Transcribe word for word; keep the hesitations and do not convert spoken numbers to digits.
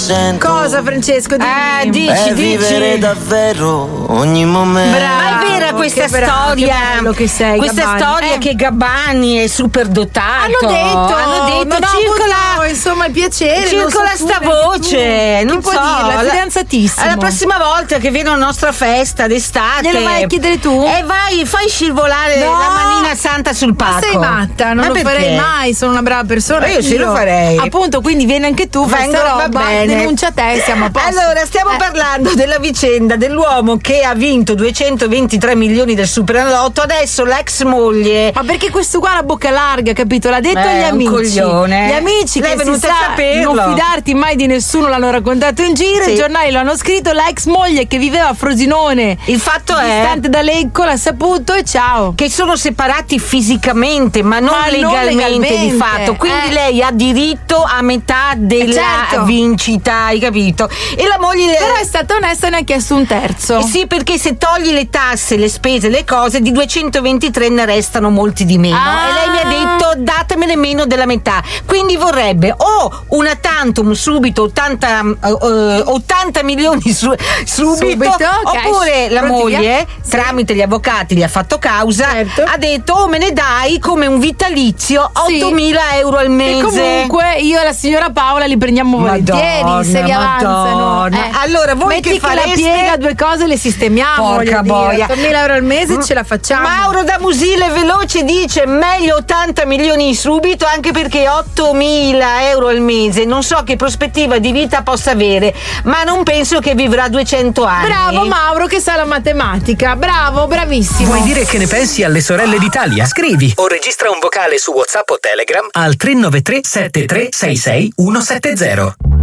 sento. Cosa, Francesco? Dimmi. Eh, dici, È dici. vivere davvero ogni momento. Bravo, ma è vera questa che bravo, storia? che bello che sei, questa Gabbani. storia Eh. che Gabbani è super dotato. Hanno detto, hanno detto, non ho circola, avuto, insomma, il piacere. circola non so sta tu, neanche voce. tu. Non Chi può so, dirla? È alla- fidanzatissimo. alla prossima volta che viene una nostra festa d'estate, Glielo vai a chiedere tu? E vai, fai scivolare No. la manina santa sul Ma pacco. sei matta, non Ma lo perché? farei mai, sono una brava persona. Ma io sì lo farei. Appunto, quindi vieni anche tu, fai Vengo, sta va roba, bene. denuncia te, siamo a posto. Allora, stiamo Eh. parlando della vicenda dell'uomo che ha vinto duecentoventitré milioni del Superenalotto. Adesso l'ex moglie. Ma perché questo qua ha la bocca larga, capito? L'ha detto Eh, agli un amici. coglione. Gli amici Lei che è si venuta sa a saperlo. non fidarti mai di nessuno, l'hanno raccontato in giro, Sì. i giornali lo hanno scritto, la ex moglie che viveva a Frosinone, Il fatto è distante da Lecco, l'ha saputo e ciao. che sono separati fisicamente, ma non, Ma non legalmente, legalmente, di fatto. Quindi eh. lei ha diritto a metà della certo. vincita, hai capito? E la moglie. Però è stata onesta e ne ha chiesto un terzo. Eh sì, perché se togli le tasse, le spese, le cose, di duecentoventitré ne restano molti di meno. Ah. E lei mi ha detto datemene meno della metà. Quindi vorrebbe o una tantum subito, ottanta, eh, ottanta milioni su- subito, Subito, cash, oppure la pronti via? moglie, Sì. tramite gli avvocati, gli ha fatto causa, Certo. ha detto o me ne dai come un vitalizio Sì. ottomila euro al E mese. comunque io e la signora Paola li prendiamo volentieri Madonna, se vi avanzano. Madonna. Allora, voi metti che che fareste? la piega, due cose le sistemiamo. Porca voglio dire. boia. ottomila euro al mese Mm. ce la facciamo. Mauro da Musile veloce dice meglio ottanta milioni subito, anche perché ottomila euro al mese non so che prospettiva di vita possa avere, ma non penso che vivrà duecento anni. Bravo Mauro che sa la matematica. Bravo, bravissimo. Vuoi dire che ne pensi alle sorelle d'Italia? Scrivi o registra un vocale su WhatsApp o Telegram al tre nove tre sette tre sei sei uno sette zero.